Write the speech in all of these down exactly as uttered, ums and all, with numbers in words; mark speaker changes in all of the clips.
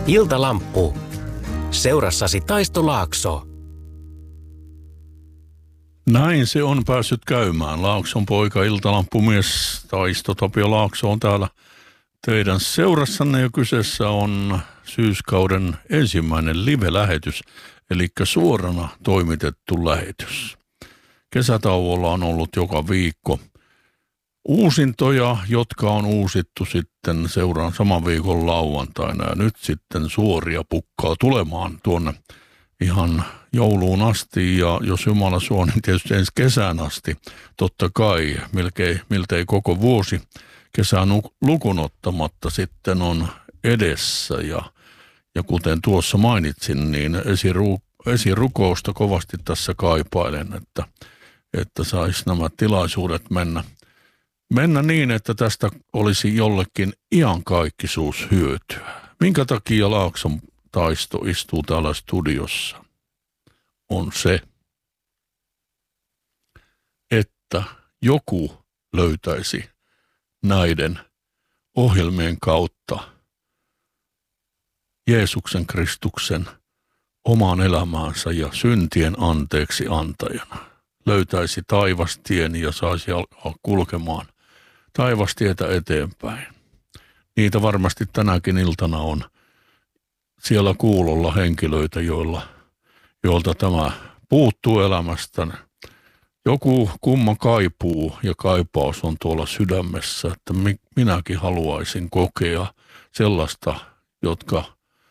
Speaker 1: Iltalamppu. Seurassasi Taisto Laakso.
Speaker 2: Näin se on päässyt käymään. Laakson poika, iltalamppumies Taisto Tapio Laakso on täällä teidän seurassanne ja kyseessä on syyskauden ensimmäinen live-lähetys, eli suorana toimitettu lähetys. Kesätauolla on ollut joka viikko uusintoja, jotka on uusittu sitten seuraan saman viikon lauantaina ja nyt sitten suoria pukkaa tulemaan tuonne ihan jouluun asti ja jos Jumala suo, niin tietysti ensi kesään asti, totta kai, miltei, miltei koko vuosi kesään lukun ottamatta sitten on edessä ja, ja kuten tuossa mainitsin, niin esiru, esirukousta kovasti tässä kaipailen, että, että saisi nämä tilaisuudet mennä, mennä niin, että tästä olisi jollekin iankaikkisuushyötyä. Minkä takia Laakson Taisto istuu täällä studiossa? On se, että joku löytäisi näiden ohjelmien kautta Jeesuksen Kristuksen omaan elämäänsä ja syntien anteeksi antajana. Löytäisi taivastien ja saisi alkaa kulkemaan taivastietä eteenpäin. Niitä varmasti tänäkin iltana on siellä kuulolla henkilöitä, joilla, joilta tämä puuttuu elämästä. Joku kumma kaipuu ja kaipaus on tuolla sydämessä, että minäkin haluaisin kokea sellaista, jotka,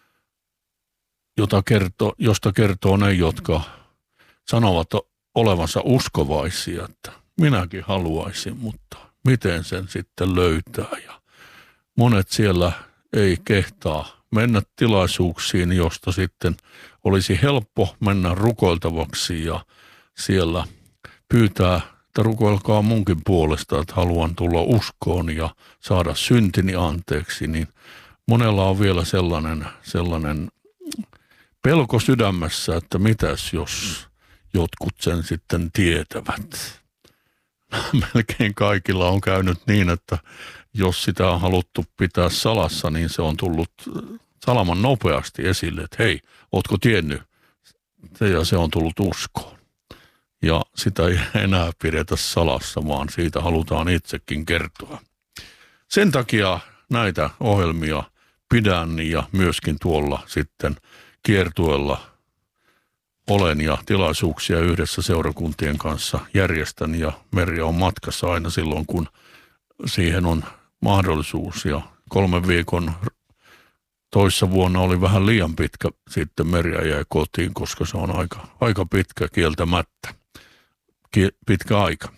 Speaker 2: jota kertoo, josta kertoo ne, jotka sanovat olevansa uskovaisia, että minäkin haluaisin, mutta miten sen sitten löytää. Ja monet siellä ei kehtaa mennä tilaisuuksiin, josta sitten olisi helppo mennä rukoiltavaksi ja siellä pyytää, että rukoilkaa munkin puolesta, että haluan tulla uskoon ja saada syntini anteeksi, niin monella on vielä sellainen, sellainen pelko sydämessä, että mitäs jos jotkut sen sitten tietävät. Melkein kaikilla on käynyt niin, että jos sitä on haluttu pitää salassa, niin se on tullut salaman nopeasti esille, että hei, ootko tiennyt? Se ja se on tullut uskoon. Ja sitä ei enää pidetä salassa, vaan siitä halutaan itsekin kertoa. Sen takia näitä ohjelmia pidän ja myöskin tuolla sitten kiertueella olen ja tilaisuuksia yhdessä seurakuntien kanssa järjestän ja Merja on matkassa aina silloin, kun siihen on mahdollisuus. Ja kolmen viikon toissa vuonna oli vähän liian pitkä, sitten Merja jäi kotiin, koska se on aika, aika pitkä kieltämättä. Pitkä aika.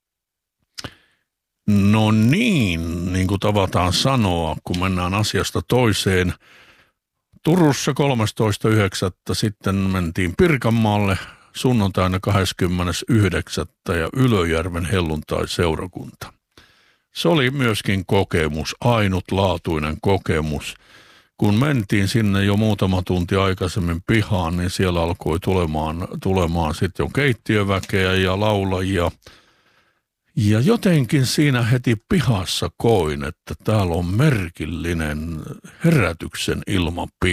Speaker 2: No niin, niin kuin tavataan sanoa, kun mennään asiasta toiseen. Turussa kolmastoista yhdeksättä sitten mentiin Pirkanmaalle sunnuntaina kahdeskymmenes yhdeksäs ja Ylöjärven helluntai-seurakunta. Se oli myöskin kokemus, ainutlaatuinen kokemus. Kun mentiin sinne jo muutama tunti aikaisemmin pihaan, niin siellä alkoi tulemaan, tulemaan sitten jo keittiöväkeä ja laulajia. Ja jotenkin siinä heti pihassa koin, että täällä on merkillinen herätyksen ilmapiiri.